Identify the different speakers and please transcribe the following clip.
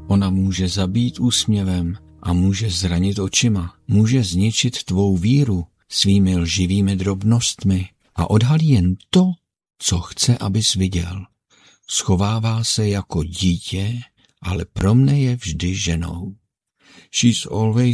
Speaker 1: Ona může zabít úsměvem a může zranit očima. Může zničit tvou víru svými lživými drobnostmi a odhalí jen to, co chce, abys viděl. Schovává se jako dítě, ale pro mne je vždy ženou. She's always